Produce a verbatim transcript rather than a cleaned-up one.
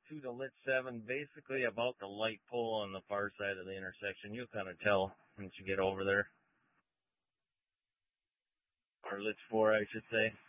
to the lit seven, basically about the light pole on the far side of the intersection. You'll kind of tell once you get over there. Or lit four, I should say.